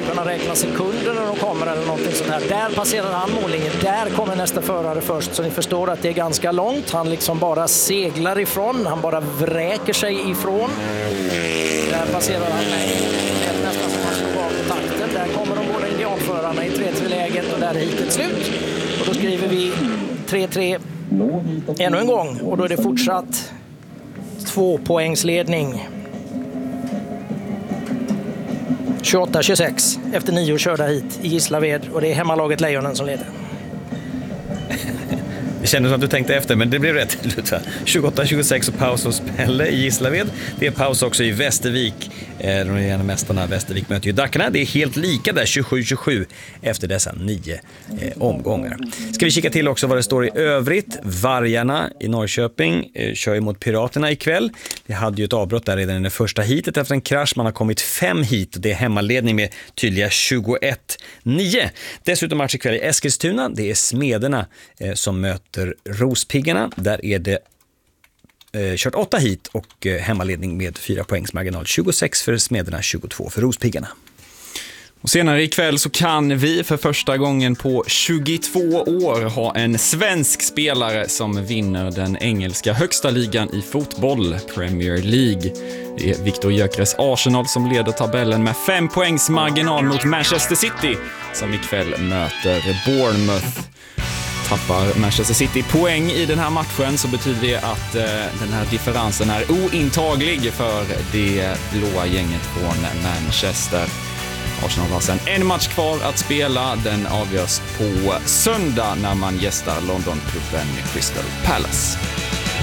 kunna räkna sekunder när de kommer eller någonting sånt här. Där passerar han mållinjen, där kommer nästa förare först, så ni förstår att det är ganska långt. Han liksom bara seglar ifrån, han bara vräker sig ifrån. Där passerar han mig, nästan som han slår av på takten. Där kommer de båda indianförarna i 3-3-läget och där är hitet slut. Och då skriver vi 3-3 ännu en gång och då är det fortsatt 2-poängsledning. 28-26 efter 9 körda hit i Gislaved och det är hemmalaget Lejonen som leder. Det kändes som att du tänkte efter, men det blev rätt. 28-26 och paus hos Pelle i Gislaved. Det är paus också i Västervik. De regerande mästarna Västervik möter ju Dackarna. Det är helt lika där, 27-27 efter dessa 9 omgångar. Ska vi kika till också vad det står i övrigt. Vargarna i Norrköping kör ju mot Piraterna ikväll. Det hade ju ett avbrott där redan i det första hitet efter en krasch. Man har kommit 5 hit och det är hemmaledning med tydliga 21-9. Dessutom match ikväll i Eskilstuna. Det är Smederna som möter Rospiggarna. Där är det kört 8 hit och hemmaledning med 4 poängs marginal. 26 för Smederna, 22 för Rospiggarna. Och senare ikväll så kan vi för första gången på 22 år ha en svensk spelare som vinner den engelska högsta ligan i fotboll, Premier League. Det är Victor Gyökeres Arsenal som leder tabellen med 5 poängs marginal mot Manchester City som ikväll möter Bournemouth. Tappar Manchester City poäng i den här matchen så betyder det att den här differensen är ointaglig för det blåa gänget från Manchester. Arsenal har sedan en match kvar att spela. Den avgörs på söndag när man gästar Londonklubben Crystal Palace.